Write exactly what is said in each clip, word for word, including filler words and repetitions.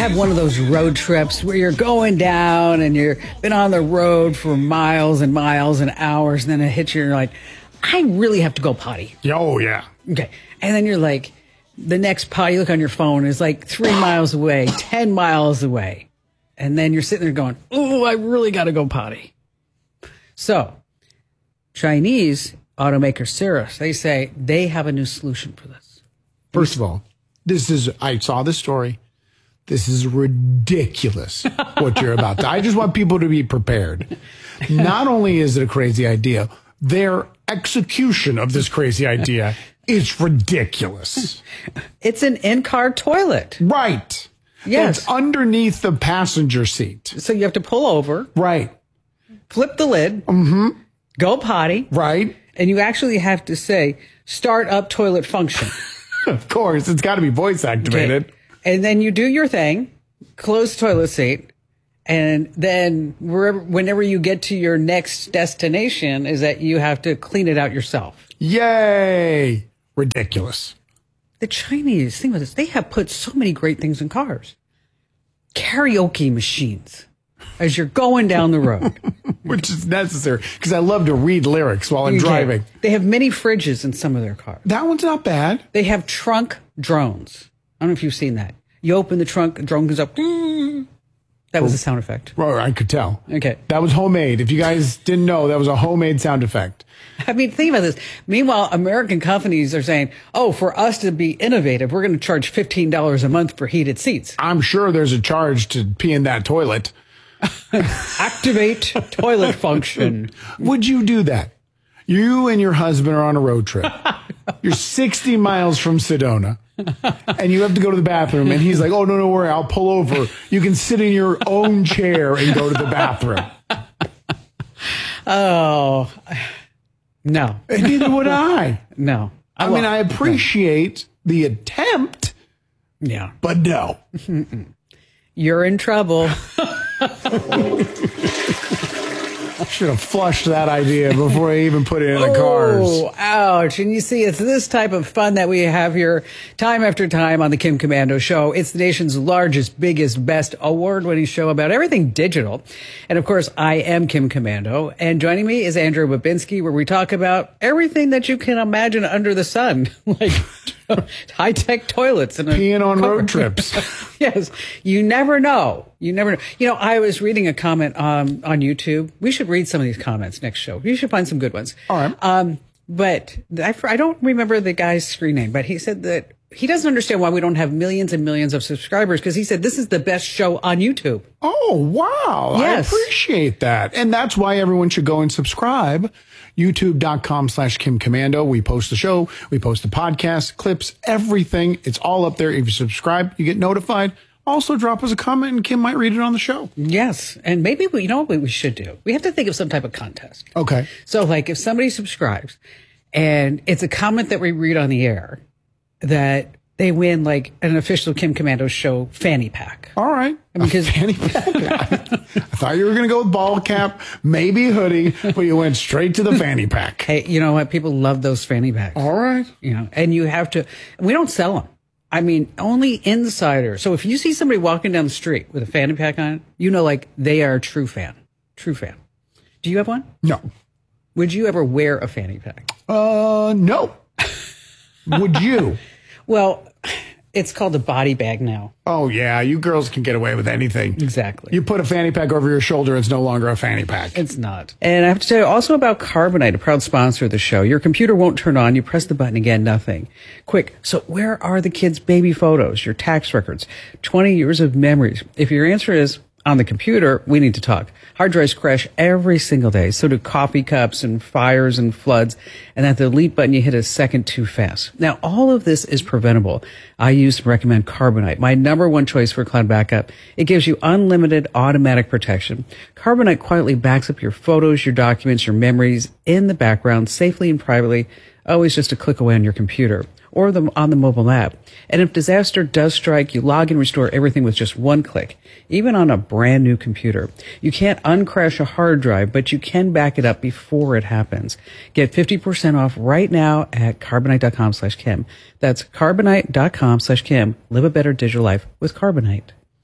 have one of those road trips where you're going down and you've been on the road for miles and miles and hours, and then it hits you and you're like, I really have to go potty. Oh, yeah. Okay. And then you're like, the next potty, you look on your phone, is like three miles away, ten miles away. And then you're sitting there going, oh, I really got to go potty. So, Chinese automaker Cirrus, they say they have a new solution for this. First of all, this is, I saw this story. This is ridiculous what you're about to. I just want people to be prepared. Not only is it a crazy idea, their execution of this crazy idea is ridiculous. It's an in-car toilet. Right. Yes. It's underneath the passenger seat. So you have to pull over. Right. Flip the lid. Mm-hmm. Go potty. Right. And you actually have to say, start up toilet function. Of course. It's got to be voice activated. Okay. And then you do your thing, close the toilet seat, and then wherever, whenever you get to your next destination is that you have to clean it out yourself. Yay. Ridiculous. The Chinese, think about this, they have put so many great things in cars. Karaoke machines as you're going down the road. Which is necessary because I love to read lyrics while I'm Okay. driving. They have mini fridges in some of their cars. That one's not bad. They have trunk drones. I don't know if you've seen that. You open the trunk, a drone goes up. That was a sound effect. Well, I could tell. Okay. That was homemade. If you guys didn't know, that was a homemade sound effect. I mean, think about this. Meanwhile, American companies are saying, oh, for us to be innovative, we're going to charge fifteen dollars a month for heated seats. I'm sure there's a charge to pee in that toilet. Activate toilet function. Would you do that? You and your husband are on a road trip. You're sixty miles from Sedona. And you have to go to the bathroom. And he's like, oh, no, no, worry. I'll pull over. You can sit in your own chair and go to the bathroom. Oh, no. And neither would I. No. I, I mean, I appreciate no. the attempt. Yeah. But no. You're in trouble. Should have flushed that idea before I even put it in the cars. Oh, ouch. And you see, it's this type of fun that we have here time after time on the Kim Komando Show. It's the nation's largest, biggest, best award-winning show about everything digital. And of course, I am Kim Komando. And joining me is Andrew Babinski, where we talk about everything that you can imagine under the sun, like high-tech toilets. And peeing on road trips. Yes. You never know. You never know. You know, I was reading a comment um, on YouTube. We should read some of these comments next show. You should find some good ones. All right. Um, but I, I don't remember the guy's screen name, but he said that he doesn't understand why we don't have millions and millions of subscribers because he said this is the best show on YouTube. Oh, wow. Yes. I appreciate that. And that's why everyone should go and subscribe. YouTube.com slash Kim Komando. We post the show. We post the podcast, clips, everything. It's all up there. If you subscribe, you get notified. Also, drop us a comment and Kim might read it on the show. Yes. And maybe, we, you know what we should do? We have to think of some type of contest. Okay. So, like, if somebody subscribes and it's a comment that we read on the air, that they win, like, an official Kim Komando Show fanny pack. All right. I mean, 'cause- a fanny pack. I thought you were going to go with ball cap, maybe a hoodie, but you went straight to the fanny pack. Hey, you know what? People love those fanny packs. All right. You know, and you have to, we don't sell them. I mean, only insiders. So if you see somebody walking down the street with a fanny pack on it, you know, like, they are a true fan. True fan. Do you have one? No. Would you ever wear a fanny pack? Uh, no. Would you? Well, it's called a body bag now. Oh, yeah. You girls can get away with anything. Exactly. You put a fanny pack over your shoulder, it's no longer a fanny pack. It's not. And I have to tell you also about Carbonite, a proud sponsor of the show. Your computer won't turn on. You press the button again, nothing. Quick. So where are the kids' baby photos, your tax records, twenty years of memories? If your answer is on the computer, we need to talk. Hard drives crash every single day. So do coffee cups and fires and floods. And at the delete button, you hit a second too fast. Now, all of this is preventable. I use and recommend Carbonite, my number one choice for cloud backup. It gives you unlimited automatic protection. Carbonite quietly backs up your photos, your documents, your memories in the background, safely and privately, always just a click away on your computer or the, on the mobile app. And if disaster does strike, you log and restore everything with just one click, even on a brand new computer. You can't uncrash a hard drive, but you can back it up before it happens. Get fifty percent off right now at carbonite.com slash Kim. That's carbonite.com slash Kim. Live a better digital life with Carbonite.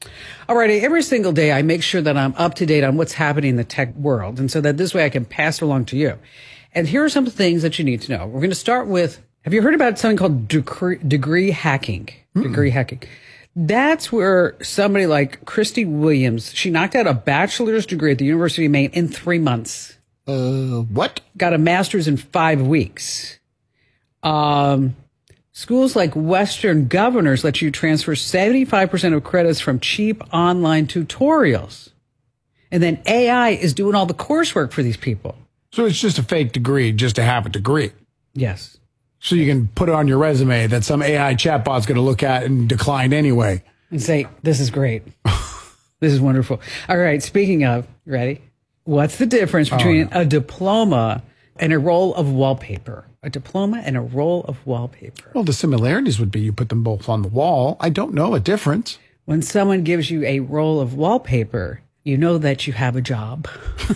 Alrighty, every single day I make sure that I'm up to date on what's happening in the tech world, and so that this way I can pass it along to you. And here are some things that you need to know. We're going to start with, have you heard about something called degree, degree hacking? Mm-mm. Degree hacking. That's where somebody like Christy Williams, she knocked out a bachelor's degree at the University of Maine in three months. Uh, what? Got a master's in five weeks. Um... Schools like Western Governors let you transfer seventy-five percent of credits from cheap online tutorials. And then A I is doing all the coursework for these people. So it's just a fake degree just to have a degree. Yes. So you can put it on your resume that some A I chatbot's going to look at and decline anyway. And say, this is great. This is wonderful. All right, speaking of, ready? What's the difference between oh, no. a diploma and a roll of wallpaper? A diploma and a roll of wallpaper. Well, the similarities would be you put them both on the wall. I don't know a difference. When someone gives you a roll of wallpaper, you know that you have a job.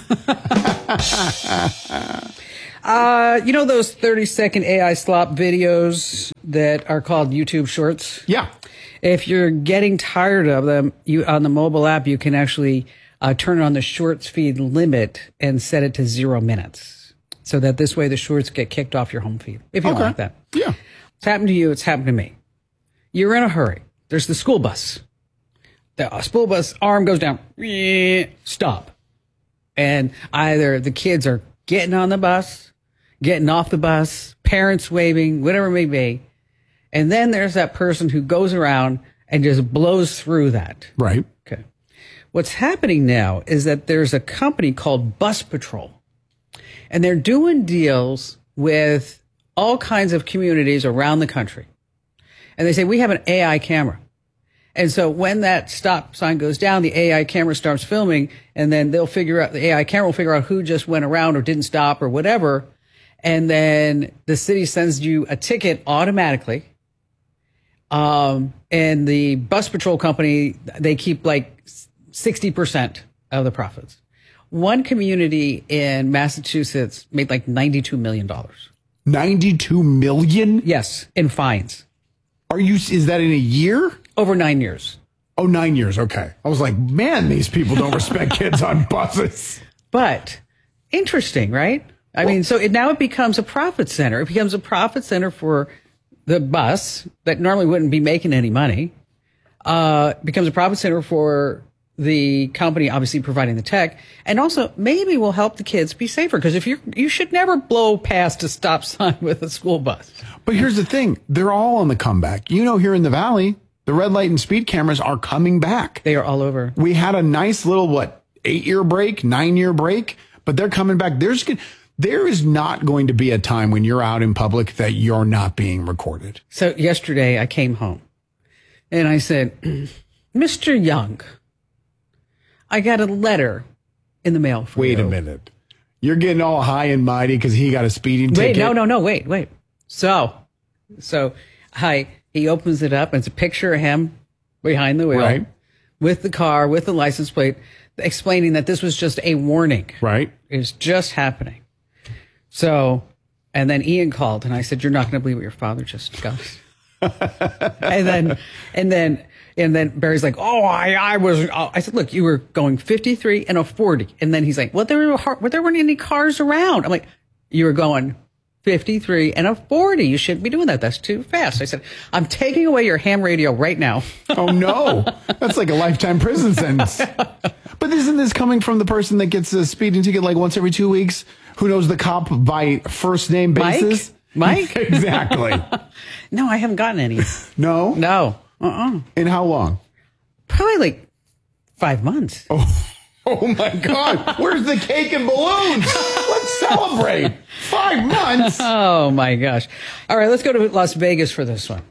uh, you know those thirty second A I slop videos that are called YouTube Shorts? Yeah. If you're getting tired of them, you on the mobile app, you can actually uh, turn on the shorts feed limit and set it to zero minutes. So that this way the shorts get kicked off your home feed, if you okay. don't like that. Yeah. It's happened to you. It's happened to me. You're in a hurry. There's the school bus. The school bus arm goes down. Stop. And either the kids are getting on the bus, getting off the bus, parents waving, whatever it may be. And then there's that person who goes around and just blows through that. Right. Okay. What's happening now is that there's a company called Bus Patrol. And they're doing deals with all kinds of communities around the country. And they say, we have an A I camera. And so when that stop sign goes down, the A I camera starts filming, and then they'll figure out, the A I camera will figure out who just went around or didn't stop or whatever. And then the city sends you a ticket automatically. Um, and the bus patrol company, they keep like sixty percent of the profits. One community in Massachusetts made like ninety-two million dollars. ninety-two million dollars? Yes, in fines. Are you, is that in a year? Over nine years. Oh, nine years. Okay. I was like, man, these people don't respect kids on buses. But interesting, right? I well, mean, so it, now it becomes a profit center. It becomes a profit center for the bus that normally wouldn't be making any money. Uh, becomes a profit center for the company obviously providing the tech, and also maybe will help the kids be safer, because if you you should never blow past a stop sign with a school bus. But here's the thing, they're all on the comeback. You know, here in the Valley, the red light and speed cameras are coming back. They are all over. We had a nice little, what, eight year break, nine year break, but they're coming back. There's there is not going to be a time when you're out in public that you're not being recorded. So yesterday I came home and I said, Mister Young, I got a letter in the mail for Wait you. a minute. You're getting all high and mighty because he got a speeding wait, ticket? Wait, no, no, no, wait, wait. So, so hi, he opens it up and it's a picture of him behind the wheel. Right. With the car, with the license plate, explaining that this was just a warning. Right. It's just happening. So, and then Ian called and I said, you're not going to believe what your father just got. and then, and then, and then Barry's like, oh, I, I was, oh. I said, look, you were going fifty-three and a forty. And then he's like, well, there were, well, there weren't any cars around. I'm like, you were going fifty-three and a forty. You shouldn't be doing that. That's too fast. I said, I'm taking away your ham radio right now. Oh no, that's like a lifetime prison sentence. But isn't this coming from the person that gets a speeding ticket like once every two weeks? Who knows the cop by first name basis? Mike? Mike? Exactly. No, I haven't gotten any. No? No. Uh-uh. In how long? Probably like five months. Oh, oh my God. Where's the cake and balloons? Let's celebrate. Five months. Oh my gosh. All right, let's go to Las Vegas for this one.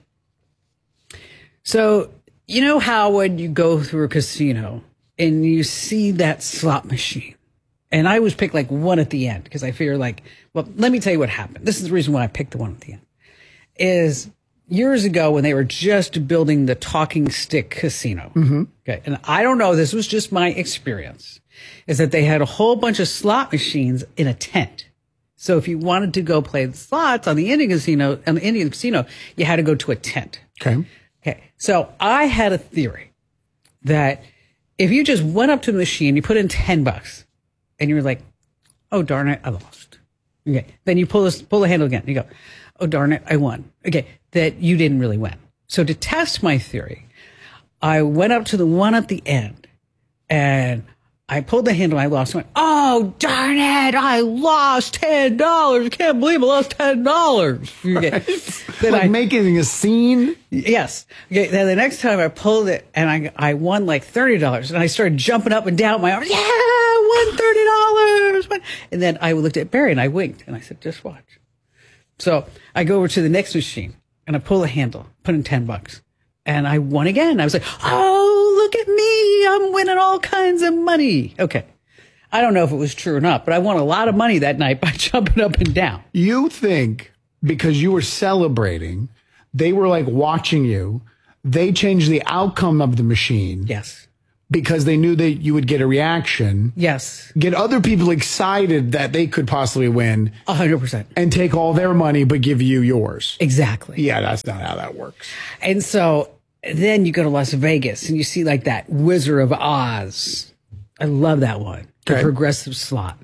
So, you know how when you go through a casino and you see that slot machine, and I always pick like one at the end because I figure like, well, let me tell you what happened. This is the reason why I picked the one at the end. Is years ago when they were just building the talking stick casino. Mm-hmm. Okay. And I don't know, this was just my experience, is that they had a whole bunch of slot machines in a tent. So if you wanted to go play the slots on the Indian casino, on the Indian casino, you had to go to a tent. Okay. Okay. So I had a theory that if you just went up to the machine, you put in ten bucks and you're like, oh, darn it, I lost. Okay. Then you pull this, pull the handle again. You go, oh, darn it, I won. Okay. That you didn't really win. So to test my theory, I went up to the one at the end and I pulled the handle. I lost. I went, oh, darn it. I lost ten dollars. I can't believe I lost ten dollars. Okay. Right. Then like I, making a scene. yes. Okay. Then the next time I pulled it and I, I won like thirty dollars and I started jumping up and down my arm. Yeah, I won thirty dollars. And then I looked at Barry and I winked and I said, just watch. So I go over to the next machine and I pull the handle, put in ten bucks. And I won again. I was like, oh, look at me. I'm winning all kinds of money. Okay. I don't know if it was true or not, but I won a lot of money that night by jumping up and down. You think because you were celebrating, they were like watching you, they changed the outcome of the machine. Yes. Because they knew that you would get a reaction. Yes. Get other people excited that they could possibly win. A hundred percent. And take all their money, but give you yours. Exactly. Yeah, that's not how that works. And so then you go to Las Vegas and you see like that Wizard of Oz. I love that one. The Okay. progressive slot.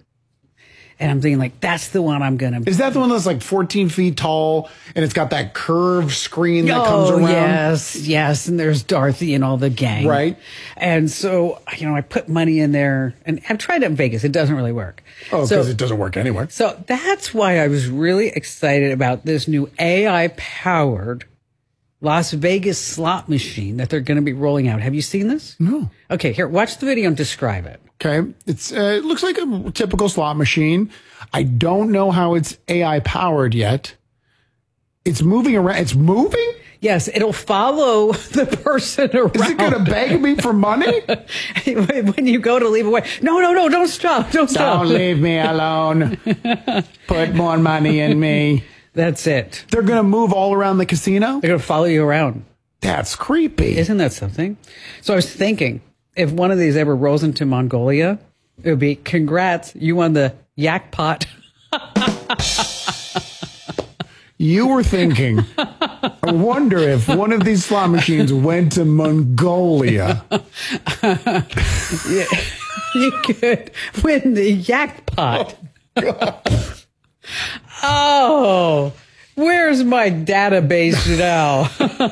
And I'm thinking like, that's the one I'm going to. Is that the one that's like fourteen feet tall and it's got that curved screen that comes Oh, around? yes, yes. And there's Dorothy and all the gang. Right. And so, you know, I put money in there and I've tried it in Vegas. It doesn't really work. Oh, because so, it doesn't work anywhere. So that's why I was really excited about this new A I powered Las Vegas slot machine that they're going to be rolling out. Have you seen this? No. Okay, here, watch the video and describe it. Okay. It's, uh, it looks like a typical slot machine. I don't know how it's A I powered yet. It's moving around. It's moving? Yes, it'll follow the person around. Is it going to beg me for money? When you go to leave away. No, no, no, don't stop. Don't stop. Don't leave me alone. Put more money in me. That's it. They're going to move all around the casino? They're going to follow you around. That's creepy. Isn't that something? So I was thinking, if one of these ever rolls into Mongolia, it would be, congrats, you won the yak pot. You were thinking, I wonder if one of these slot machines went to Mongolia. Yeah, you could win the yak pot. Oh, where's my database now?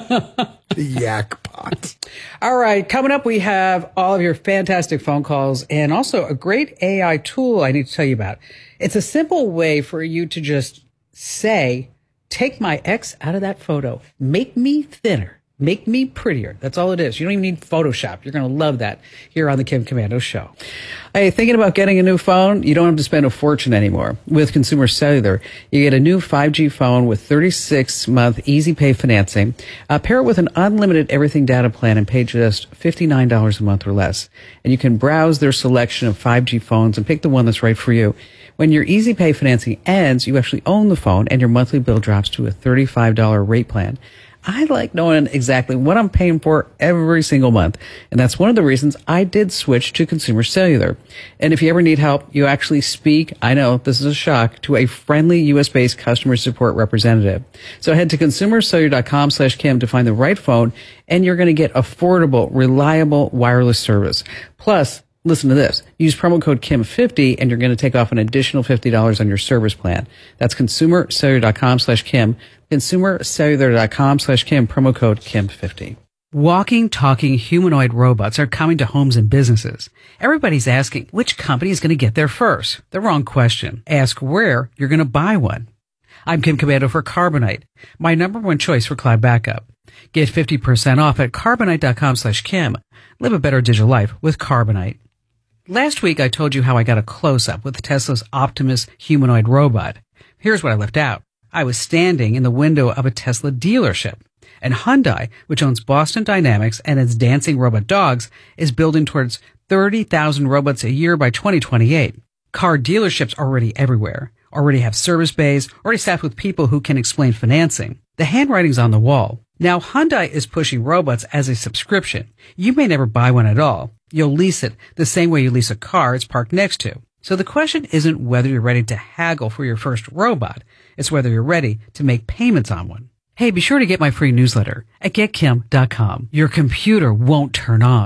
The yak pot. All right, coming up, we have all of your fantastic phone calls and also a great A I tool I need to tell you about. It's a simple way for you to just say, take my ex out of that photo, make me thinner, make me prettier. That's all it is. You don't even need Photoshop. You're going to love that here on the Kim Komando Show. Hey, thinking about getting a new phone? You don't have to spend a fortune anymore. With Consumer Cellular, you get a new five G phone with thirty-six month easy pay financing. Uh, pair it with an unlimited everything data plan and pay just fifty-nine dollars a month or less. And you can browse their selection of five G phones and pick the one that's right for you. When your easy pay financing ends, you actually own the phone and your monthly bill drops to a thirty-five dollars rate plan. I like knowing exactly what I'm paying for every single month. And that's one of the reasons I did switch to Consumer Cellular. And if you ever need help, you actually speak, I know this is a shock, to a friendly U S-based customer support representative. So head to consumercellular.com slash Kim to find the right phone, and you're going to get affordable, reliable wireless service. Plus, listen to this. Use promo code Kim fifty and you're going to take off an additional fifty dollars on your service plan. That's consumercellular.com slash Kim. consumercellular.com slash Kim. Promo code Kim fifty. Walking, talking humanoid robots are coming to homes and businesses. Everybody's asking, which company is going to get there first? The wrong question. Ask where you're going to buy one. I'm Kim Komando for Carbonite, my number one choice for cloud backup. Get fifty percent off at carbonite.com slash Kim. Live a better digital life with Carbonite. Last week, I told you how I got a close-up with Tesla's Optimus humanoid robot. Here's what I left out. I was standing in the window of a Tesla dealership, and Hyundai, which owns Boston Dynamics and its dancing robot dogs, is building towards thirty thousand robots a year by twenty twenty-eight. Car dealerships are already everywhere, already have service bays, already staffed with people who can explain financing. The handwriting's on the wall. Now, Hyundai is pushing robots as a subscription. You may never buy one at all. You'll lease it the same way you lease a car it's parked next to. So the question isn't whether you're ready to haggle for your first robot. It's whether you're ready to make payments on one. Hey, be sure to get my free newsletter at get kim dot com. Your computer won't turn on.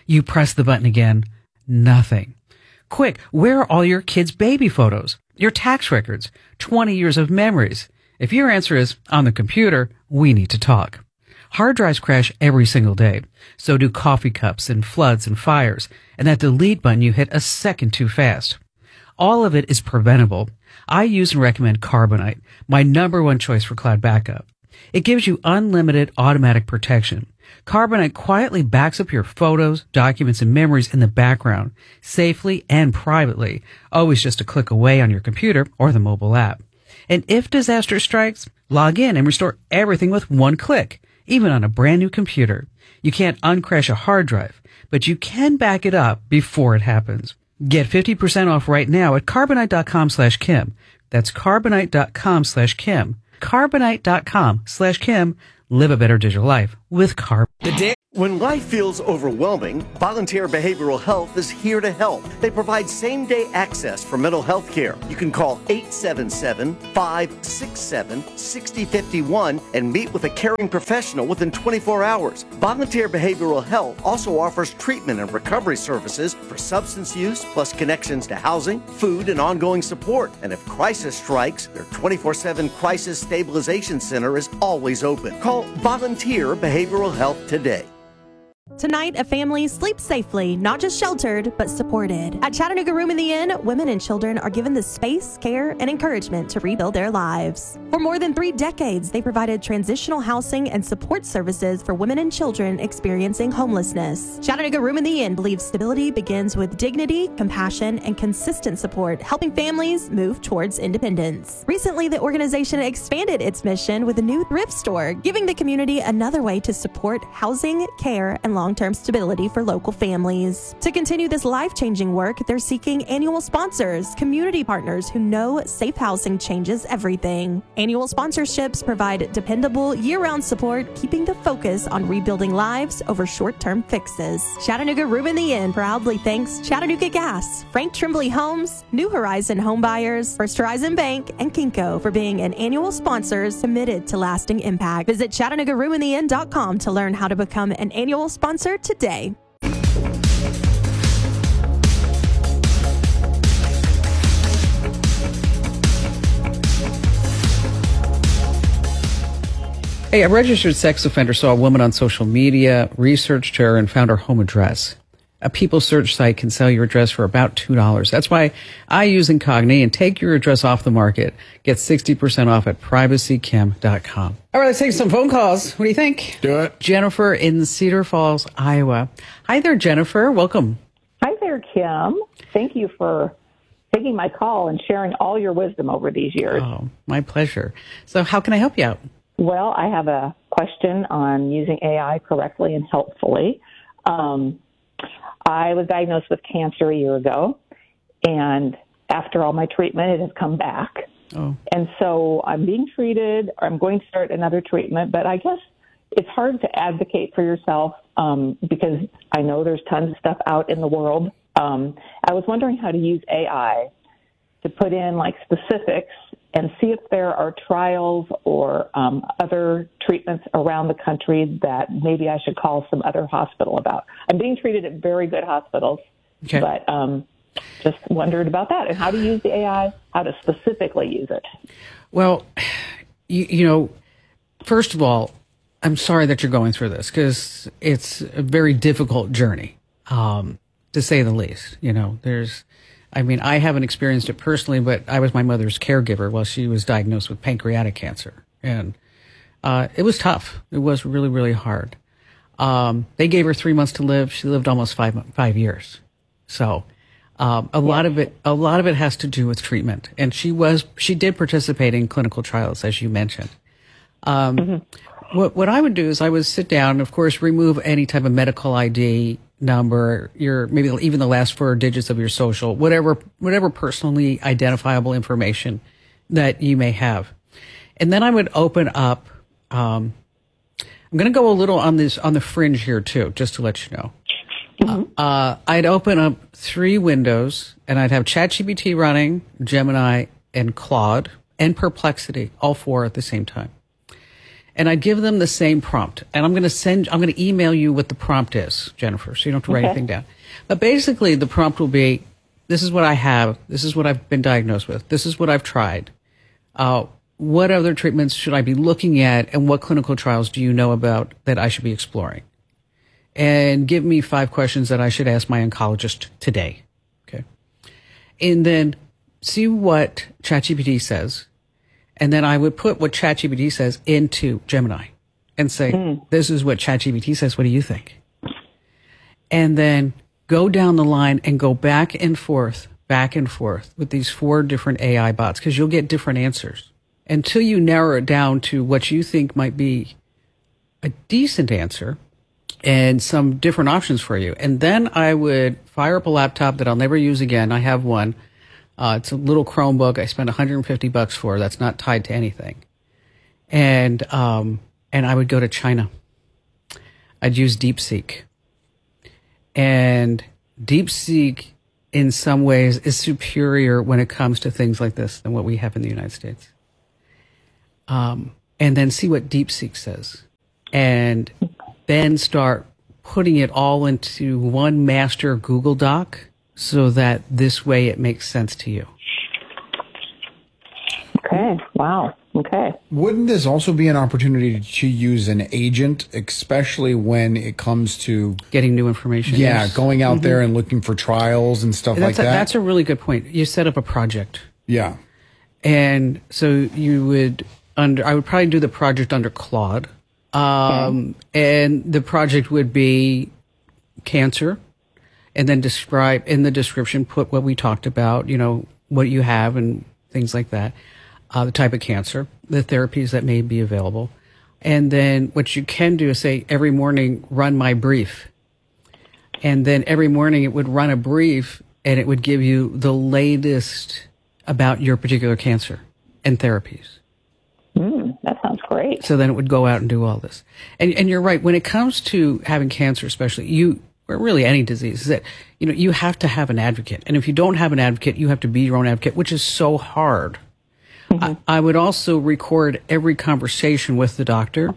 You press the button again, nothing. Quick, where are all your kids' baby photos? Your tax records? twenty years of memories? If your answer is on the computer, we need to talk. Hard drives crash every single day. So do coffee cups and floods and fires. And that delete button you hit a second too fast. All of it is preventable. I use and recommend Carbonite, my number one choice for cloud backup. It gives you unlimited automatic protection. Carbonite quietly backs up your photos, documents, and memories in the background, safely and privately, always just a click away on your computer or the mobile app. And if disaster strikes, log in and restore everything with one click, even on a brand new computer. You can't uncrash a hard drive, but you can back it up before it happens. Get fifty percent off right now at carbonite.com slash Kim. That's carbonite.com slash Kim. Carbonite.com slash Kim. Live a better digital life with Carb. The dick. When life feels overwhelming, Volunteer Behavioral Health is here to help. They provide same-day access for mental health care. You can call eight seven seven, five six seven, six zero five one and meet with a caring professional within twenty-four hours. Volunteer Behavioral Health also offers treatment and recovery services for substance use, plus connections to housing, food, and ongoing support. And if crisis strikes, their twenty-four seven Crisis Stabilization Center is always open. Call Volunteer Behavioral Health today. Tonight, a family sleeps safely, not just sheltered, but supported. At Chattanooga Room in the Inn, women and children are given the space, care, and encouragement to rebuild their lives. For more than three decades, they provided transitional housing and support services for women and children experiencing homelessness. Chattanooga Room in the Inn believes stability begins with dignity, compassion, and consistent support, helping families move towards independence. Recently, the organization expanded its mission with a new thrift store, giving the community another way to support housing, care, and long-term stability for local families. To continue this life-changing work, they're seeking annual sponsors, community partners who know safe housing changes everything. Annual sponsorships provide dependable year-round support, keeping the focus on rebuilding lives over short-term fixes. Chattanooga Room in the Inn proudly thanks Chattanooga Gas, Frank Tremblay Homes, New Horizon Home Buyers, First Horizon Bank, and Kinko for being an annual sponsors committed to lasting impact. Visit Chattanooga Room in the Inn dot com to learn how to become an annual sponsor today. Hey, a registered sex offender saw a woman on social media, researched her, and found her home address. A people search site can sell your address for about two dollars. That's why I use Incogni and take your address off the market. Get sixty percent off at privacy kim dot com. All right, let's take some phone calls. What do you think? Do it. Jennifer in Cedar Falls, Iowa. Hi there, Jennifer. Welcome. Hi there, Kim. Thank you for taking my call and sharing all your wisdom over these years. Oh, my pleasure. So how can I help you out? Well, I have a question on using A I correctly and helpfully. Um, I was diagnosed with cancer a year ago, and after all my treatment, it has come back. Oh. And so I'm being treated, or I'm going to start another treatment, but I guess it's hard to advocate for yourself um, because I know there's tons of stuff out in the world. Um, I was wondering how to use A I to put in like specifics and see if there are trials or um, other treatments around the country that maybe I should call some other hospital about. I'm being treated at very good hospitals, okay. but um, just wondered about that and how to use the A I, how to specifically use it. Well, you, you know, first of all, I'm sorry that you're going through this because it's a very difficult journey, um, to say the least. You know, there's, I mean, I haven't experienced it personally, but I was my mother's caregiver while she was diagnosed with pancreatic cancer. And uh, it was tough. It was really, really hard. Um, they gave her three months to live. She lived almost five five years. So um, a lot of it, a lot of it has to do with treatment. And she was, she did participate in clinical trials, as you mentioned. Um, mm-hmm. What what I would do is I would sit down and, of course, remove any type of medical I D number, your maybe even the last four digits of your social, whatever whatever personally identifiable information that you may have, and then I would open up. Um, I'm going to go a little on this on the fringe here too, just to let you know. Mm-hmm. Uh, I'd open up three windows, and I'd have ChatGPT running, Gemini, and Claude, and Perplexity, all four at the same time. And I'd give them the same prompt. And I'm going to send, I'm going to email you what the prompt is, Jennifer, so you don't have to write Okay. anything down. But basically, the prompt will be, this is what I have. This is what I've been diagnosed with. This is what I've tried. Uh, what other treatments should I be looking at? And what clinical trials do you know about that I should be exploring? And give me five questions that I should ask my oncologist today. Okay. And then see what ChatGPT says. And then I would put what ChatGPT says into Gemini and say, mm. this is what ChatGPT says. What do you think? And then go down the line and go back and forth, back and forth with these four different A I bots, because you'll get different answers until you narrow it down to what you think might be a decent answer and some different options for you. And then I would fire up a laptop that I'll never use again. I have one. Uh, it's a little Chromebook I spent one hundred fifty bucks for. That's not tied to anything. And, um, and I would go to China. I'd use DeepSeek. And DeepSeek, in some ways, is superior when it comes to things like this than what we have in the United States. Um, and then see what DeepSeek says. And then start putting it all into one master Google Doc, so that this way it makes sense to you. Okay. Wow. Okay. Wouldn't this also be an opportunity to use an agent, especially when it comes to getting new information? Yeah, yes. going out mm-hmm. there and looking for trials and stuff that's like a, that. That's a really good point. You set up a project. Yeah. And so you would, under, I would probably do the project under Claude. Um, okay. And the project would be cancer. And then describe, in the description, put what we talked about, you know, what you have and things like that, uh, the type of cancer, the therapies that may be available. And then what you can do is say, every morning, run my brief. And then every morning it would run a brief and it would give you the latest about your particular cancer and therapies. Mm, that sounds great. So then it would go out and do all this. And, and you're right, when it comes to having cancer especially, you... or really any disease, is that, you know, you have to have an advocate. And if you don't have an advocate, you have to be your own advocate, which is so hard. Mm-hmm. I, I would also record every conversation with the doctor.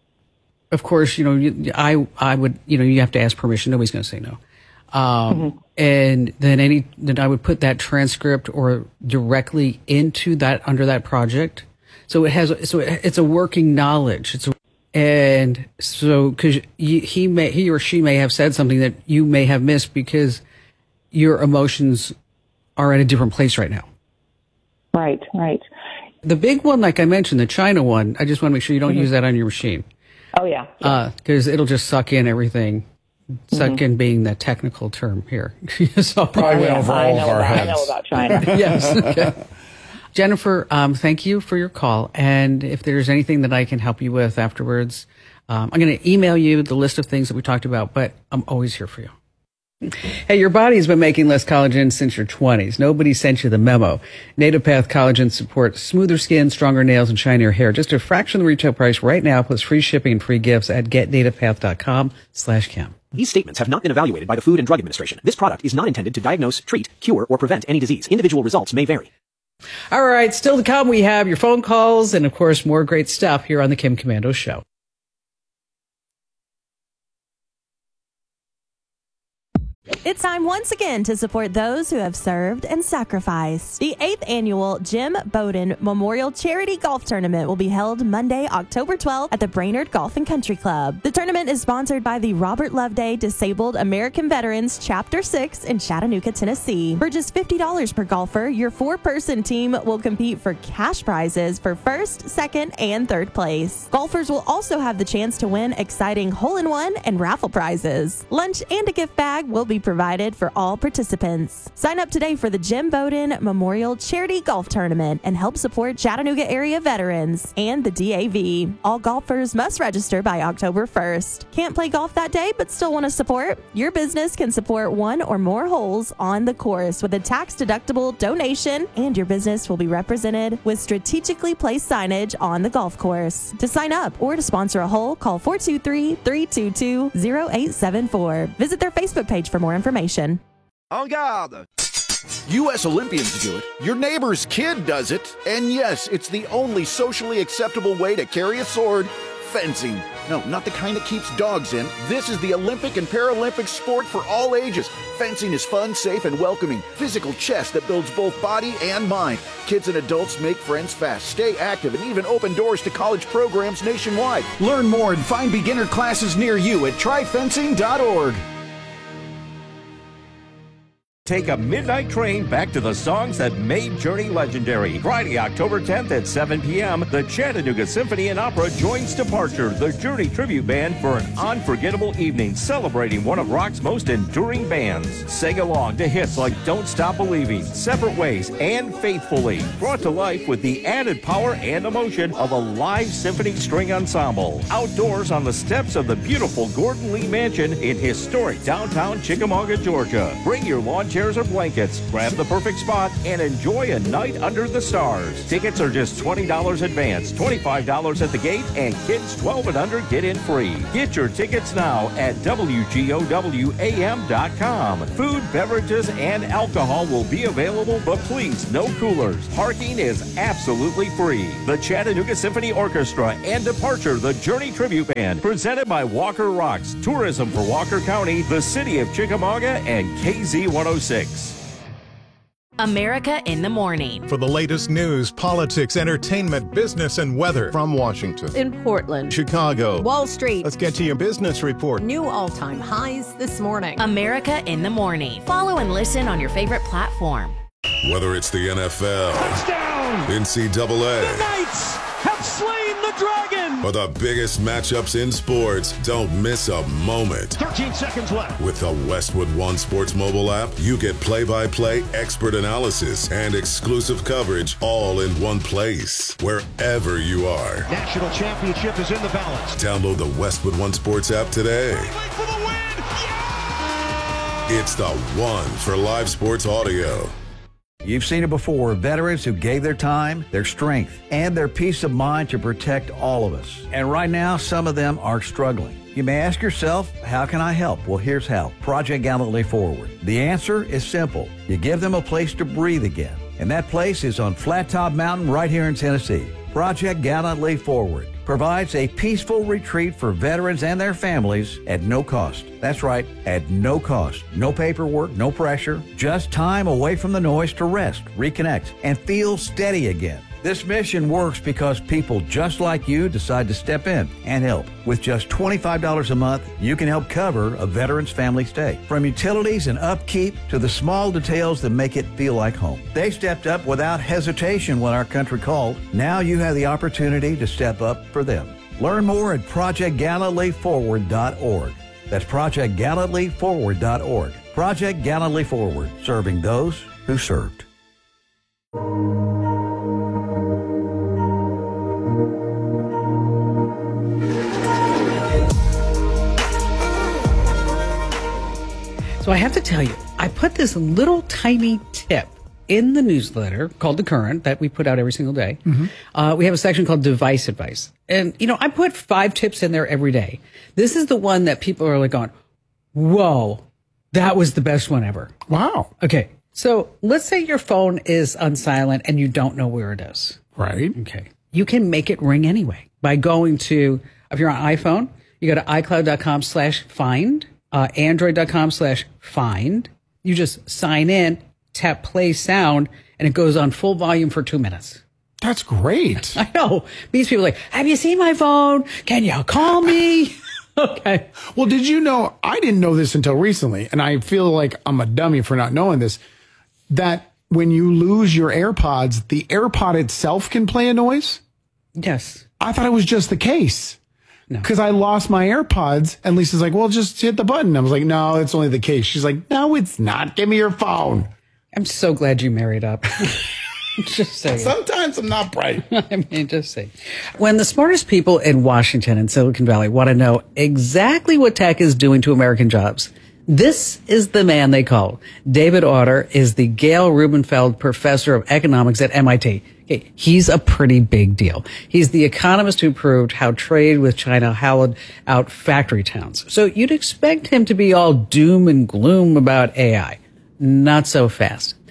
Of course, you know, you, I, I would, you know, you have to ask permission. Nobody's going to say no. Um, mm-hmm. And then any, then I would put that transcript or directly into that, under that project. So it has, so it, it's a working knowledge. It's a, And so, because he may, he or she may have said something that you may have missed because your emotions are at a different place right now. Right, right. The big one, like I mentioned, the China one, I just want to make sure you don't mm-hmm. use that on your machine. Oh, yeah. Because yeah. uh, it'll just suck in everything. Suck mm-hmm. in being the technical term here. So, probably went over all of our about, heads. I know about China. Yes. Okay. Jennifer, um, thank you for your call. And if there's anything that I can help you with afterwards, um, I'm going to email you the list of things that we talked about, but I'm always here for you. Hey, your body's been making less collagen since your twenties. Nobody sent you the memo. Native Path Collagen supports smoother skin, stronger nails, and shinier hair. Just a fraction of the retail price right now, plus free shipping and free gifts at getnativepath.com slash Kim. These statements have not been evaluated by the Food and Drug Administration. This product is not intended to diagnose, treat, cure, or prevent any disease. Individual results may vary. All right, still to come, we have your phone calls and, of course, more great stuff here on the Kim Komando Show. It's time once again to support those who have served and sacrificed. The eighth annual Jim Bowden Memorial Charity Golf Tournament will be held Monday, October twelfth at the Brainerd Golf and Country Club. The tournament is sponsored by the Robert Loveday Disabled American Veterans Chapter six in Chattanooga, Tennessee. For just fifty dollars per golfer, your four-person team will compete for cash prizes for first, second, and third place. Golfers will also have the chance to win exciting hole-in-one and raffle prizes. Lunch and a gift bag will be provided for all participants. Sign up today for the Jim Bowden Memorial Charity Golf Tournament and help support Chattanooga area veterans and the D A V. All golfers must register by October first. Can't play golf that day but still want to support? Your business can support one or more holes on the course with a tax-deductible donation, and your business will be represented with strategically placed signage on the golf course. To sign up or to sponsor a hole, call four two three, three two two, zero eight seven four. Visit their Facebook page for more information. En garde! U S Olympians do it. Your neighbor's kid does it. And yes, it's the only socially acceptable way to carry a sword. Fencing. No, not the kind that keeps dogs in. This is the Olympic and Paralympic sport for all ages. Fencing is fun, safe, and welcoming. Physical chess that builds both body and mind. Kids and adults make friends fast, stay active, and even open doors to college programs nationwide. Learn more and find beginner classes near you at try fencing dot org. Take a midnight train back to the songs that made Journey legendary. Friday, October tenth at seven p.m., the Chattanooga Symphony and Opera joins Departure, the Journey tribute band, for an unforgettable evening celebrating one of rock's most enduring bands. Sing along to hits like Don't Stop Believing, Separate Ways, and Faithfully, brought to life with the added power and emotion of a live symphony string ensemble. Outdoors on the steps of the beautiful Gordon Lee Mansion in historic downtown Chickamauga, Georgia. Bring your lawn chairs or blankets, grab the perfect spot, and enjoy a night under the stars. Tickets are just twenty dollars advance, twenty-five dollars at the gate, and kids twelve and under get in free. Get your tickets now at W G O W A M dot com. Food, beverages, and alcohol will be available, but please, no coolers. Parking is absolutely free. The Chattanooga Symphony Orchestra and Departure, the Journey Tribute Band, presented by Walker Rocks, Tourism for Walker County, the City of Chickamauga, and K Z one oh six. America in the Morning. For the latest news, politics, entertainment, business, and weather. From Washington, in Portland, Chicago, Wall Street. Let's get to your business report. New all-time highs this morning. America in the Morning. Follow and listen on your favorite platform. Whether it's the N F L, touchdown, N C double A, the Knights have slain the dragon, or the biggest matchups in sports, don't miss a moment. thirteen seconds left. With the Westwood One Sports mobile app, you get play-by-play, expert analysis, and exclusive coverage all in one place, wherever you are. National championship is in the balance. Download the Westwood One Sports app today. For the win. Yeah! It's the one for live sports audio. You've seen it before, veterans who gave their time, their strength, and their peace of mind to protect all of us. And right now, some of them are struggling. You may ask yourself, how can I help? Well, here's how. Project Gallantly Forward. The answer is simple. You give them a place to breathe again. And that place is on Flat Top Mountain right here in Tennessee. Project Gallantly Forward provides a peaceful retreat for veterans and their families at no cost. That's right, at no cost. No paperwork, no pressure, just time away from the noise to rest, reconnect, and feel steady again. This mission works because people just like you decide to step in and help. With just twenty-five dollars a month, you can help cover a veteran's family stay. From utilities and upkeep to the small details that make it feel like home. They stepped up without hesitation when our country called. Now you have the opportunity to step up for them. Learn more at project gallantly forward dot org. That's project gallantly forward dot org. Project Gallantly Forward, serving those who served. So I have to tell you, I put this little tiny tip in the newsletter called The Current that we put out every single day. Mm-hmm. Uh, we have a section called Device Advice. And, you know, I put five tips in there every day. This is the one that people are like going, whoa, that was the best one ever. Wow. Okay. So let's say your phone is on silent and you don't know where it is. Right. Okay. You can make it ring anyway by going to, if you're on iPhone, you go to iCloud.com slash find. Uh, Android.com slash find. You just sign in, tap play sound, and it goes on full volume for two minutes. That's great. I know. These people are like, have you seen my phone? Can you call me? Okay. Well, did you know, I didn't know this until recently, and I feel like I'm a dummy for not knowing this, that when you lose your AirPods, the AirPod itself can play a noise? Yes. I thought it was just the case. Because no. I lost my AirPods, and Lisa's like, well, just hit the button. I was like, no, it's only the case. She's like, no, it's not. Give me your phone. I'm so glad you married up. Just saying. Sometimes I'm not bright. I mean, just saying. When the smartest people in Washington and Silicon Valley want to know exactly what tech is doing to American jobs, this is the man they call. David Autor is the Gail Rubenfeld Professor of Economics at M I T. Okay, he's a pretty big deal. He's the economist who proved how trade with China hollowed out factory towns. So you'd expect him to be all doom and gloom about A I. Not so fast.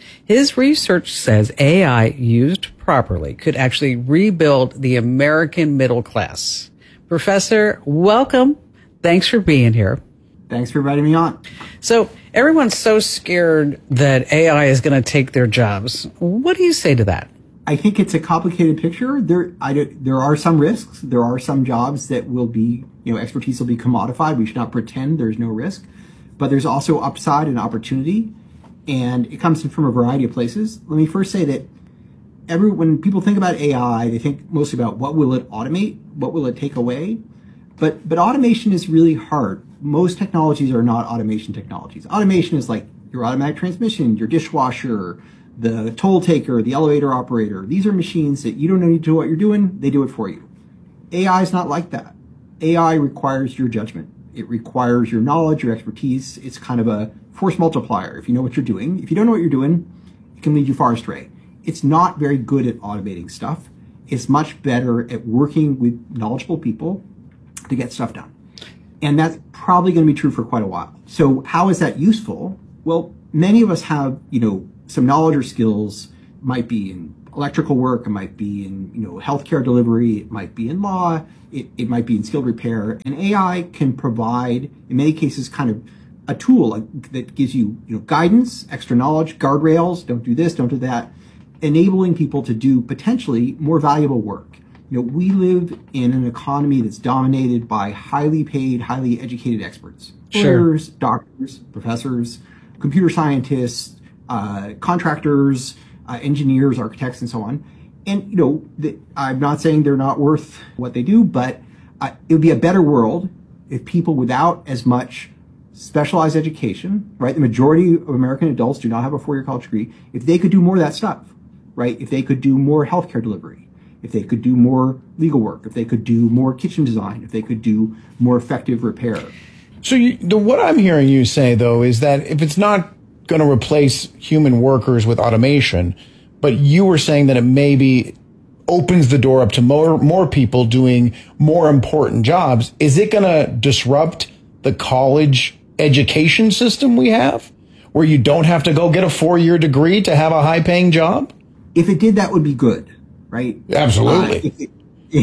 His research says A I used properly could actually rebuild the American middle class. Professor, welcome. Thanks for being here. Thanks for inviting me on. So everyone's so scared that A I is going to take their jobs. What do you say to that? I think it's a complicated picture. There, I, there are some risks. There are some jobs that will be, you know, expertise will be commodified. We should not pretend there's no risk. But there's also upside and opportunity, and it comes from a variety of places. Let me first say that every when people think about A I, they think mostly about what will it automate, what will it take away. But but automation is really hard. Most technologies are not automation technologies. Automation is like your automatic transmission, your dishwasher, the toll taker, the elevator operator. These are machines that you don't need to do what you're doing. They do it for you. A I is not like that. A I requires your judgment. It requires your knowledge, your expertise. It's kind of a force multiplier. If you know what you're doing, if you don't know what you're doing, it can lead you far astray. It's not very good at automating stuff. It's much better at working with knowledgeable people to get stuff done. And that's probably going to be true for quite a while. So how is that useful? Well, many of us have, you know, some knowledge or skills. Might be in electrical work, it might be in, you know, healthcare delivery, it might be in law, it, it might be in skilled repair. And A I can provide, in many cases, kind of a tool like, that gives you, you know, guidance, extra knowledge, guardrails, don't do this, don't do that, enabling people to do potentially more valuable work. You know, we live in an economy that's dominated by highly paid, highly educated experts. Sure. Lawyers, doctors, professors, computer scientists, uh, contractors, uh, engineers, architects, and so on. And, you know, the, I'm not saying they're not worth what they do, but uh, it would be a better world if people without as much specialized education, right? The majority of American adults do not have a four-year college degree. If they could do more of that stuff, right? If they could do more healthcare delivery, if they could do more legal work, if they could do more kitchen design, if they could do more effective repair. So you, the, what I'm hearing you say, though, is that if it's not going to replace human workers with automation, but you were saying that it maybe opens the door up to more, more people doing more important jobs, is it going to disrupt the college education system we have, where you don't have to go get a four-year degree to have a high-paying job? If it did, that would be good, right? Absolutely. Uh, if, it,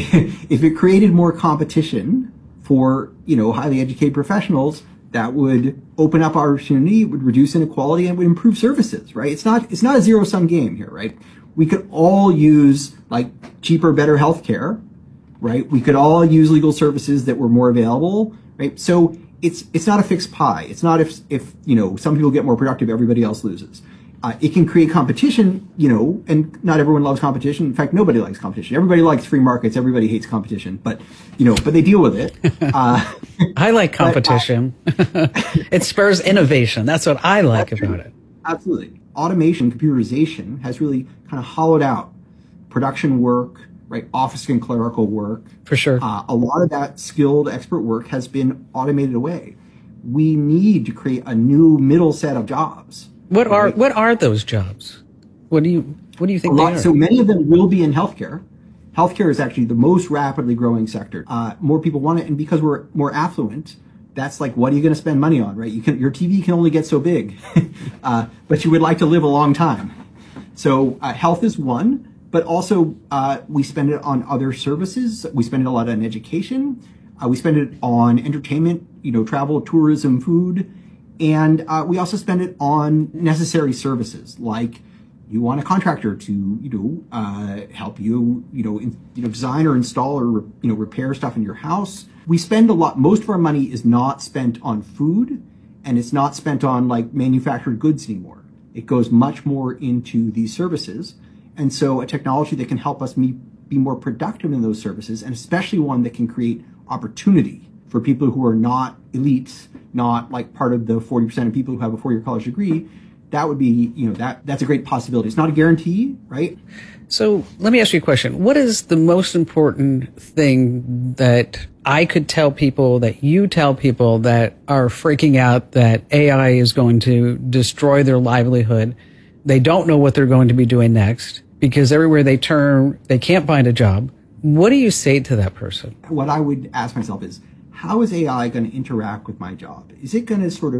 if it created more competition for, you know, highly educated professionals, that would open up opportunity, would reduce inequality, and would improve services, right? It's not, it's not a zero-sum game here, right? We could all use, like, cheaper, better healthcare, right? We could all use legal services that were more available, right? So it's, it's not a fixed pie. It's not if, if, you know, some people get more productive, everybody else loses. Uh, it can create competition, you know, and not everyone loves competition. In fact, nobody likes competition. Everybody likes free markets. Everybody hates competition, but, you know, but they deal with it. Uh, I like competition. But, uh, it spurs innovation. That's what I like about it. Absolutely. Automation, computerization has really kind of hollowed out production work, right? Office and clerical work. For sure. Uh, a lot of that skilled expert work has been automated away. We need to create a new middle set of jobs. What are what are those jobs? What do you what do you think a they lot, are? So many of them will be in healthcare. Healthcare is actually the most rapidly growing sector. Uh, more people want it, and because we're more affluent, that's like, what are you going to spend money on, right? You can, your T V can only get so big, uh, but you would like to live a long time. So uh, health is one, but also uh, we spend it on other services. We spend it a lot on education. Uh, we spend it on entertainment, you know, travel, tourism, food. And uh, we also spend it on necessary services, like you want a contractor to, you know, uh, help you, you know, in, you know, design or install or, you know, repair stuff in your house. We spend a lot. Most of our money is not spent on food, and it's not spent on like manufactured goods anymore. It goes much more into these services. And so a technology that can help us be, be more productive in those services, and especially one that can create opportunity for people who are not elites, not like part of the forty percent of people who have a four-year college degree, that would be, you know, that that's a great possibility. It's not a guarantee, right? So let me ask you a question. What is the most important thing that I could tell people, that you tell people that are freaking out that A I is going to destroy their livelihood? They don't know what they're going to be doing next because everywhere they turn, they can't find a job. What do you say to that person? What I would ask myself is, how is A I going to interact with my job? Is it going to sort of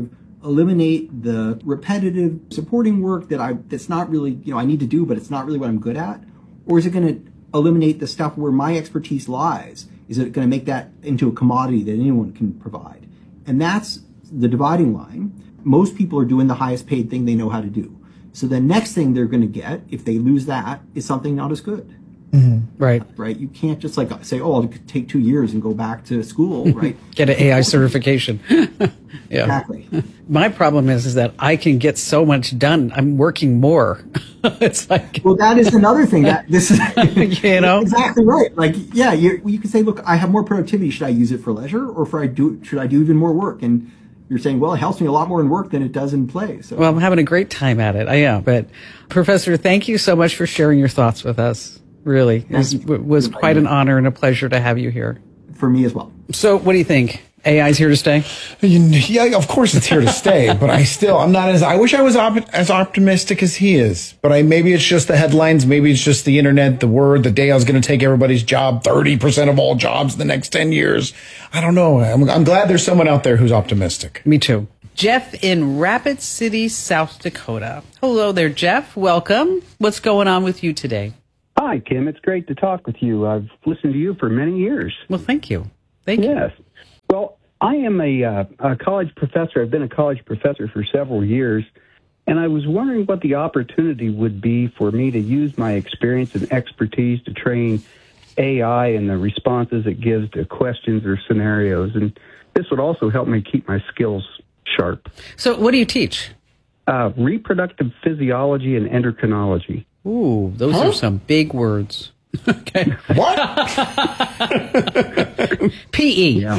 eliminate the repetitive supporting work that I that's not really, you know, I need to do, but it's not really what I'm good at? Or is it going to eliminate the stuff where my expertise lies? Is it going to make that into a commodity that anyone can provide? And that's the dividing line. Most people are doing the highest paid thing they know how to do. So the next thing they're going to get, if they lose that, is something not as good. Mm-hmm. Right. Right. You can't just like say, oh, I'll take two years and go back to school, right? Get an A I certification. Yeah. Exactly. My problem is, is that I can get so much done. I'm working more. It's like, well, that is another thing that this is, you know, exactly right. Like, yeah, you you can say, look, I have more productivity. Should I use it for leisure, or for I do should I do even more work? And you're saying, well, it helps me a lot more in work than it does in play. So, well, I'm having a great time at it. I am. But Professor, thank you so much for sharing your thoughts with us. Really, it was, was quite an honor and a pleasure to have you here. For me as well. So, what do you think? A I's here to stay? Yeah, of course it's here to stay, but I still, I'm not as, I wish I was op- as optimistic as he is, but I, maybe it's just the headlines, maybe it's just the internet, the word, the day I was going to take everybody's job, thirty percent of all jobs in the next ten years. I don't know. I'm, I'm glad there's someone out there who's optimistic. Me too. Jeff in Rapid City, South Dakota. Hello there, Jeff. Welcome. What's going on with you today? Hi, Kim. It's great to talk with you. I've listened to you for many years. Well, thank you. Thank you. Yes. Well, I am a, uh, a college professor. I've been a college professor for several years, and I was wondering what the opportunity would be for me to use my experience and expertise to train A I and the responses it gives to questions or scenarios. And this would also help me keep my skills sharp. So what do you teach? Uh, reproductive physiology and endocrinology. Ooh, those huh? are some big words. Okay. What? P E. Yeah.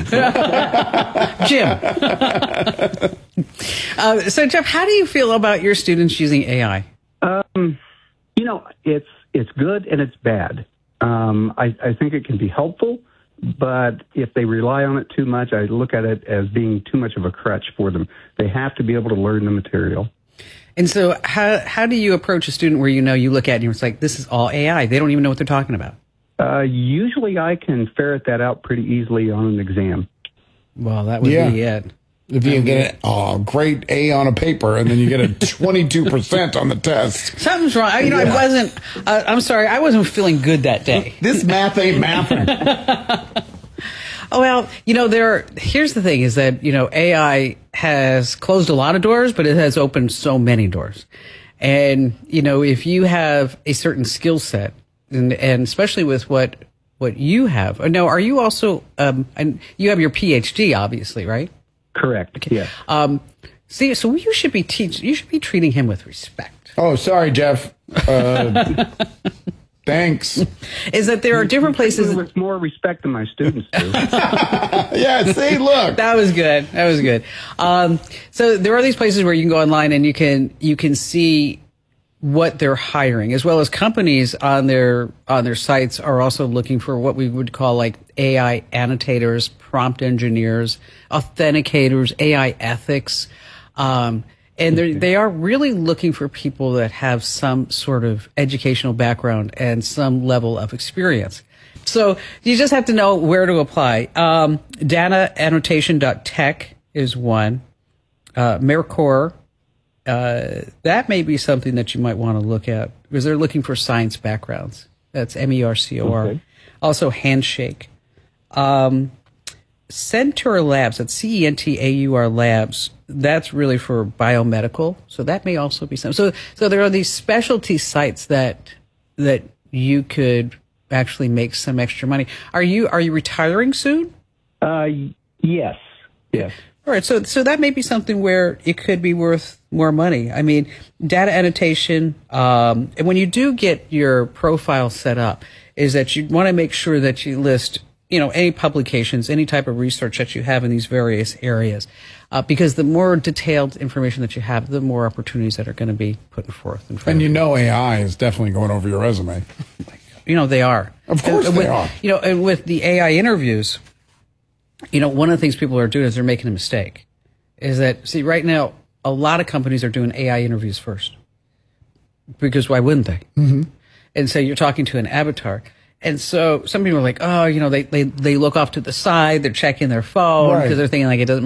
Jim. uh, so, Jeff, how do you feel about your students using A I? Um, you know, it's it's good and it's bad. Um, I, I think it can be helpful, but if they rely on it too much, I look at it as being too much of a crutch for them. They have to be able to learn the material. And so how how do you approach a student where you know you look at it and it's like, this is all A I. They don't even know what they're talking about. Uh, usually I can ferret that out pretty easily on an exam. Well, that would yeah. be it. If you um, get a oh, great A on a paper and then you get a twenty-two percent on the test. Something's wrong. I, you know, yeah. I wasn't, uh, I'm sorry, I wasn't feeling good that day. This math ain't mathing. Oh, well, you know, there. Are, here's the thing is that, you know, A I has closed a lot of doors, but it has opened so many doors. And, you know, if you have a certain skill set, and, and especially with what what you have. Now, are you also, um, and you have your P H D, obviously, right? Correct, okay. Yeah. Um, see, so you should be teach, you should be treating him with respect. Oh, sorry, Jeff. Uh, Thanks. Is that there are different places with more respect than my students do. Yeah, see, look. That was good. That was good. Um, so there are these places where you can go online and you can you can see what they're hiring, as well as companies on their on their sites are also looking for what we would call like A I annotators, prompt engineers, authenticators, A I ethics. Um, And they're, they are really looking for people that have some sort of educational background and some level of experience. So you just have to know where to apply. Um, data annotation dot tech is one. Uh, Mercor, uh, that may be something that you might want to look at because they're looking for science backgrounds. That's M E R C O R. Okay. Also Handshake. Um, Centaur Labs, that's C E N T A U R Labs, that's really for biomedical. So that may also be something. So, so there are these specialty sites that, that you could actually make some extra money. Are you, are you retiring soon? Uh, yes. Yes. All right. So, so that may be something where it could be worth more money. I mean, data annotation, um, and when you do get your profile set up, is that you want to make sure that you list, you know, any publications, any type of research that you have in these various areas. Uh, because the more detailed information that you have, the more opportunities that are going to be put forth. In front and you of know A I is definitely going over your resume. You know, they are. Of course and, they with, are. You know, and with the A I interviews, you know, one of the things people are doing is they're making a mistake. Is that, see, right now, a lot of companies are doing A I interviews first. Because why wouldn't they? Mm-hmm. And so you're talking to an avatar. And so some people are like, oh, you know, they, they, they look off to the side, they're checking their phone because right. they're thinking like it doesn't matter.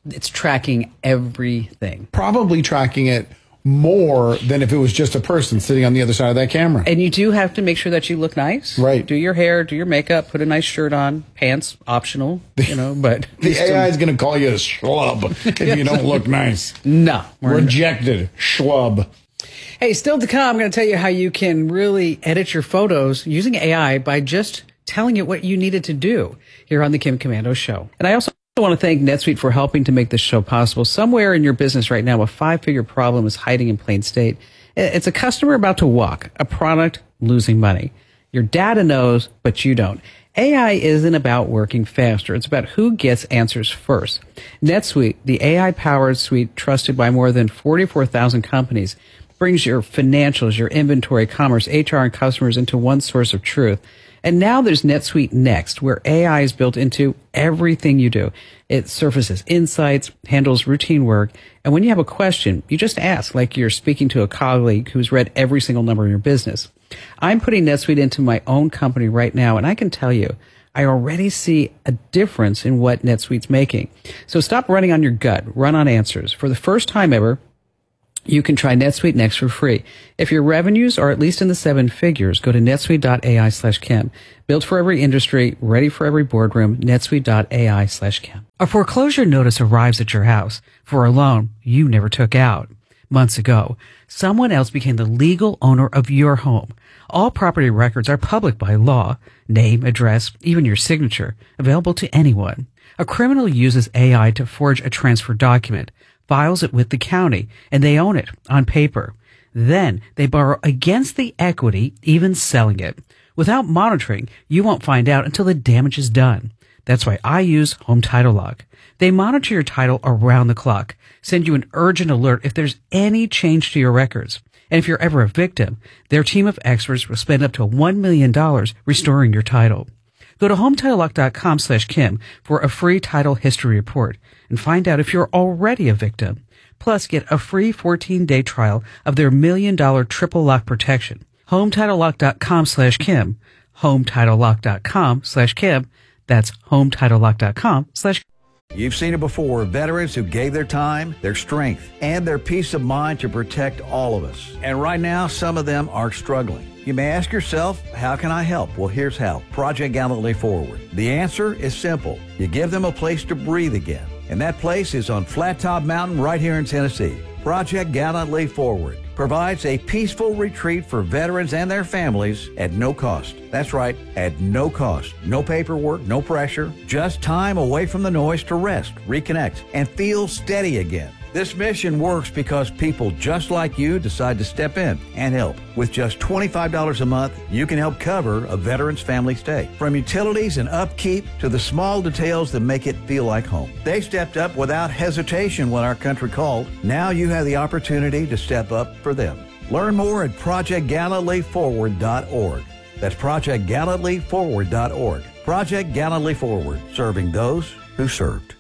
It's tracking everything. Probably tracking it more than if it was just a person sitting on the other side of that camera. And you do have to make sure that you look nice. Right. Do your hair, do your makeup, put a nice shirt on, pants optional, you know, but the A I is going to call you a schlub if you don't look nice. No. Rejected. Schlub. Hey, still to come, I'm going to tell you how you can really edit your photos using A I by just telling it what you needed to do here on the Kim Komando Show. And I also I want to thank NetSuite for helping to make this show possible. Somewhere in your business right now, a five-figure problem is hiding in plain sight. It's a customer about to walk, a product losing money. Your data knows, but you don't. A I isn't about working faster. It's about who gets answers first. NetSuite, the A I-powered suite trusted by more than forty-four thousand companies, brings your financials, your inventory, commerce, H R, and customers into one source of truth. And now there's NetSuite Next, where A I is built into everything you do. It surfaces insights, handles routine work, and when you have a question, you just ask like you're speaking to a colleague who's read every single number in your business. I'm putting NetSuite into my own company right now, and I can tell you, I already see a difference in what NetSuite's making. So stop running on your gut. Run on answers. For the first time ever, you can try NetSuite Next for free. If your revenues are at least in the seven figures, go to netsuite.ai slash Kim. Built for every industry, ready for every boardroom, netsuite.ai slash Kim. A foreclosure notice arrives at your house for a loan you never took out. Months ago, someone else became the legal owner of your home. All property records are public by law. Name, address, even your signature, available to anyone. A criminal uses A I to forge a transfer document, files it with the county, and they own it on paper. Then they borrow against the equity, even selling it. Without monitoring, you won't find out until the damage is done. That's why I use Home Title Lock. They monitor your title around the clock, send you an urgent alert if there's any change to your records. And if you're ever a victim, their team of experts will spend up to one million dollars restoring your title. Go to HometitleLock.com slash Kim for a free title history report and find out if you're already a victim. Plus, get a free fourteen-day trial of their million-dollar triple lock protection. HometitleLock.com slash Kim. HometitleLock.com slash Kim. That's HometitleLock.com slash Kim. You've seen it before, veterans who gave their time, their strength, and their peace of mind to protect all of us. And right now, some of them are struggling. You may ask yourself, how can I help? Well, here's how. Project Gallantly Forward. The answer is simple. You give them a place to breathe again. And that place is on Flat Top Mountain right here in Tennessee. Project Gallantly Forward provides a peaceful retreat for veterans and their families at no cost. That's right, at no cost. No paperwork, no pressure, just time away from the noise to rest, reconnect, and feel steady again. This mission works because people just like you decide to step in and help. With just twenty-five dollars a month, you can help cover a veteran's family stay. From utilities and upkeep to the small details that make it feel like home. They stepped up without hesitation when our country called. Now you have the opportunity to step up for them. Learn more at project gallantly forward dot org. That's project gallantly forward dot org. Project Gallantly Forward, serving those who served.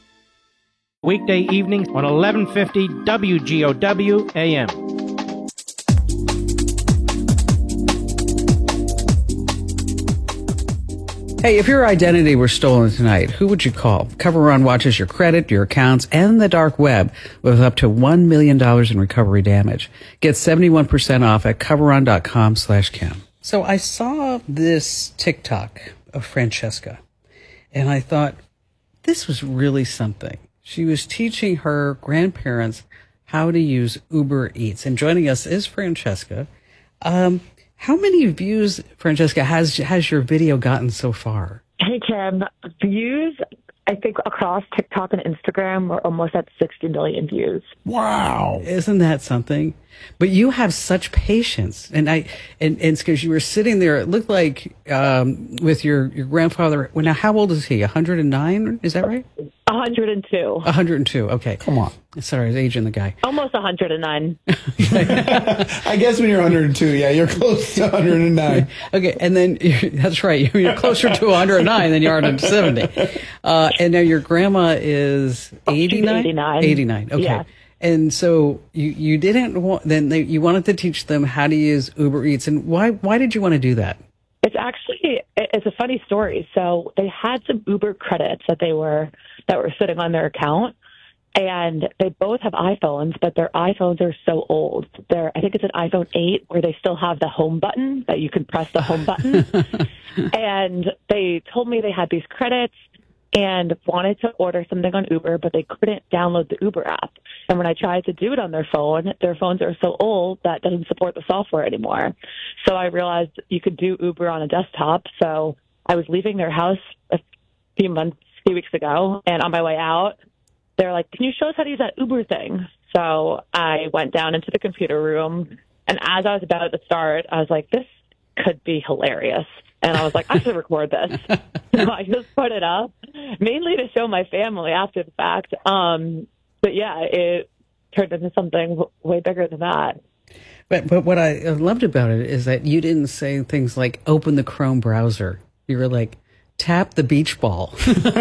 Weekday evenings on eleven fifty W G O W A M. Hey, if your identity were stolen tonight, who would you call? CoverRun watches your credit, your accounts, and the dark web with up to one million dollars in recovery damage. Get seventy-one percent off at coverrun.com slash Kim. So I saw this TikTok of Francesca, and I thought, this was really something. She was teaching her grandparents how to use Uber Eats. And joining us is Francesca. Um, how many views, Francesca, has has your video gotten so far? Hey, Kim. Views, I think across TikTok and Instagram, we're almost at sixty million views. Wow. Isn't that something? But you have such patience. And I, and, and it's because you were sitting there, it looked like, um, with your, your grandfather. Well, now, how old is he? one hundred nine? Is that right? one hundred two. one hundred two. Okay. Come on. Sorry, I was aging the guy. Almost one hundred nine. I guess when you're one hundred two, yeah, you're close to one hundred nine. Okay, and then you're, that's right. You're closer to one hundred nine than you are to seventy. Uh, and now your grandma is eighty-nine? eighty-nine. eighty-nine. Okay. Yeah. And so you, you didn't want, then they, you wanted to teach them how to use Uber Eats. And why, why did you want to do that? It's actually, it's a funny story. So they had some Uber credits that they were, that were sitting on their account. and they both have iPhones, but their iPhones are so old. They're, I think it's an iPhone eight where they still have the home button that you can press the home button. And they told me they had these credits and wanted to order something on Uber, but they couldn't download the Uber app. And when I tried to do it on their phone, their phones are so old that doesn't support the software anymore. So I realized you could do Uber on a desktop. So I was leaving their house a few months, a few weeks ago, and on my way out, they're like, can you show us how to use that Uber thing? So I went down into the computer room, and as I was about to start, I was like, this could be hilarious. And I was like, I should record this. So I just put it up, mainly to show my family after the fact. Um, but yeah, it turned into something w- way bigger than that. But but what I loved about it is that you didn't say things like open the Chrome browser. You were like, tap the beach ball.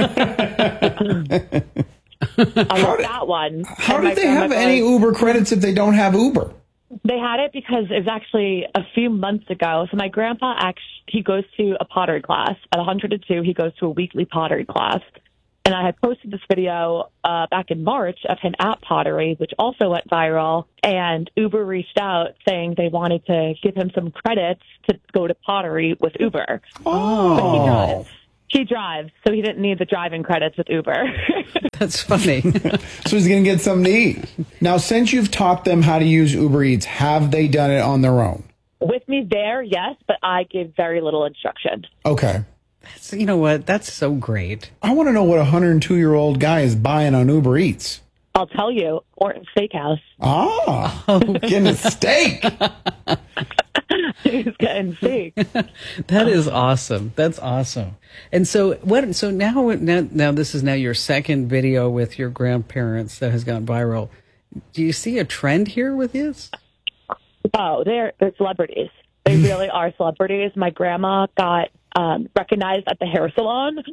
I love that one. How And did my they have grandma any goes, Uber credits if they don't have Uber? They had it because it was actually a few months ago. So my grandpa, actually, he goes to a pottery class. At one hundred two, he goes to a weekly pottery class. And I had posted this video uh, back in March of him at pottery, which also went viral. And Uber reached out saying they wanted to give him some credits to go to pottery with Uber. Oh. But he drives. He drives, so he didn't need the driving credits with Uber. That's funny. So he's going to get something to eat. Now, since you've taught them how to use Uber Eats, have they done it on their own? With me there, yes, but I give very little instruction. Okay. That's, you know what? That's so great. I want to know what a one hundred two-year-old guy is buying on Uber Eats. I'll tell you, Orton Steakhouse. Ah, getting a steak. He's getting steak. That is awesome. That's awesome. And so what? So now, now, now this is now your second video with your grandparents that has gone viral. Do you see a trend here with this? Oh, they're they're celebrities. They really are celebrities. My grandma got um, recognized at the hair salon.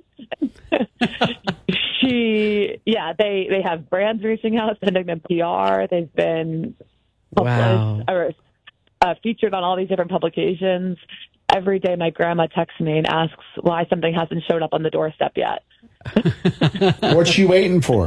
she, yeah, they they have brands reaching out, sending them P R. They've been Wow. or uh, featured on all these different publications. Every day, my grandma texts me and asks why something hasn't showed up on the doorstep yet. What's she waiting for?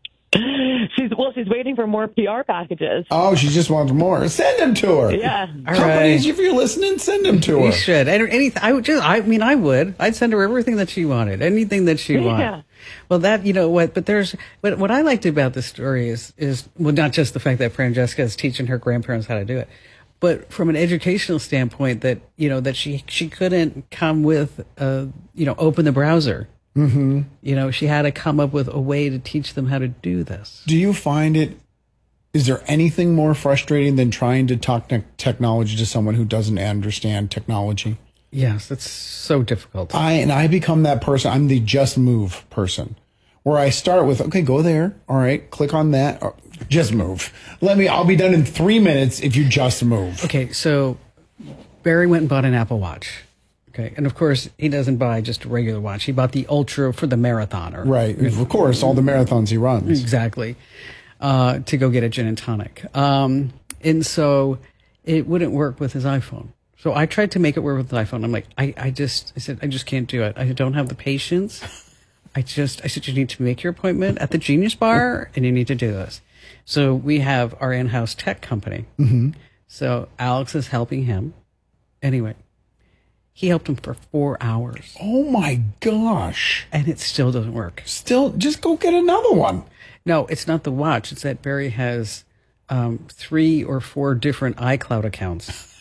She's well, she's waiting for more P R packages. Oh, she just wants more. Send them to her. Yeah. All Companies, right. if you're listening, send them to her. You should. And anything. I would just. I mean, I would. I'd send her everything that she wanted. Anything that she Yeah. wanted. Well, that you know what. But there's. But what I liked about this story is is well, not just the fact that Francesca is teaching her grandparents how to do it, but from an educational standpoint, that you know that she she couldn't come with uh you know open the browser. Mm-hmm. You know, she had to come up with a way to teach them how to do this. Do you find it, is there anything more frustrating than trying to talk te- technology to someone who doesn't understand technology? Yes, it's so difficult. I and I become that person. I'm the just move person, where I start with, okay, go there. All right, click on that. Or, just move. Let me. I'll be done in three minutes if you just move. Okay, so Barry went and bought an Apple Watch. Okay, and of course he doesn't buy just a regular watch. He bought the Ultra for the marathoner. Right, of course, all the marathons he runs. Exactly, uh, to go get a gin and tonic. Um, and so it wouldn't work with his iPhone. So I tried to make it work with the iPhone. I'm like, I, I just, I said, I just can't do it. I don't have the patience. I just, I said, you need to make your appointment at the Genius Bar and you need to do this. So we have our in-house tech company. Mm-hmm. So Alex is helping him. Anyway, he helped him for four hours. Oh my gosh. And it still doesn't work. Still, just go get another one. No, it's not the watch. It's that Barry has um, three or four different iCloud accounts.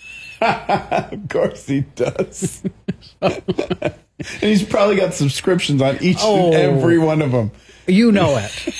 Of course he does. And he's probably got subscriptions on each Oh. and every one of them. You know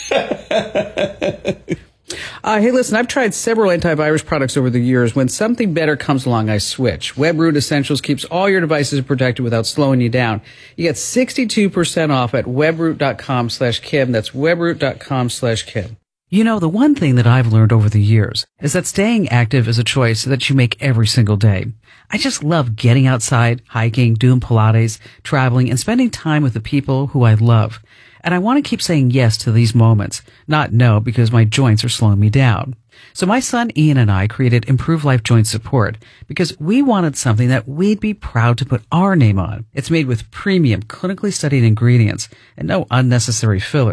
it. Uh, hey, listen, I've tried several antivirus products over the years. When something better comes along, I switch. WebRoot Essentials keeps all your devices protected without slowing you down. You get sixty-two percent off at webroot.com slash Kim. That's webroot.com slash Kim. You know, the one thing that I've learned over the years is that staying active is a choice that you make every single day. I just love getting outside, hiking, doing Pilates, traveling, and spending time with the people who I love. And I want to keep saying yes to these moments, not no because my joints are slowing me down. So my son Ian and I created Improve Life Joint Support because we wanted something that we'd be proud to put our name on. It's made with premium, clinically studied ingredients and no unnecessary fillers.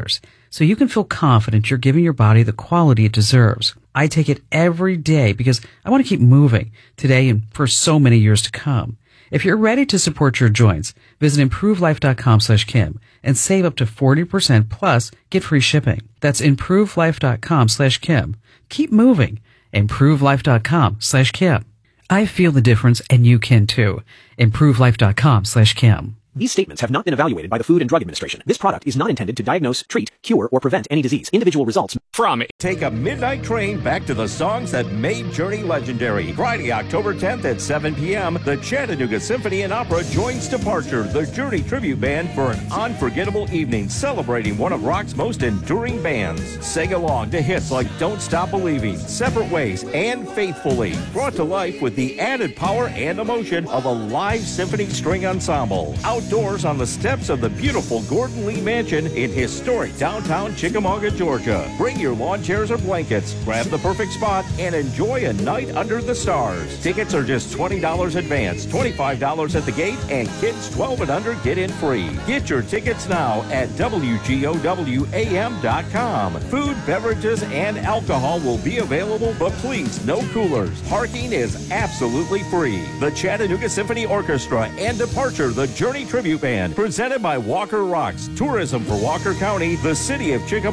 so you can feel confident you're giving your body the quality it deserves. I take it every day because I want to keep moving today and for so many years to come. If you're ready to support your joints, visit improvelife.com slash Kim and save up to forty percent plus get free shipping. That's improvelife.com slash Kim. Keep moving. improvelife.com slash Kim. I feel the difference and you can too. improvelife.com slash Kim. These statements have not been evaluated by the Food and Drug Administration. This product is not intended to diagnose, treat, cure, or prevent any disease. Individual results from Take a Midnight Train back to the songs that made Journey legendary. Friday, October tenth at seven p.m., the Chattanooga Symphony and Opera joins Departure, the Journey tribute band, for an unforgettable evening celebrating one of rock's most enduring bands. Sing along to hits like Don't Stop Believing, Separate Ways, and Faithfully, brought to life with the added power and emotion of a live symphony string ensemble. Outdoors on the steps of the beautiful Gordon Lee Mansion in historic downtown Chickamauga, Georgia. Bring your lawn chairs or blankets, grab the perfect spot, and enjoy a night under the stars. Tickets are just twenty dollars advance, twenty-five dollars at the gate, and kids twelve and under get in free. Get your tickets now at W G O W A M dot com. Food, beverages, and alcohol will be available, but please, no coolers. Parking is absolutely free. The Chattanooga Symphony Orchestra and Departure, the Journey Tribute Band, presented by Walker Rocks, Tourism for Walker County, the City of Chickamauga,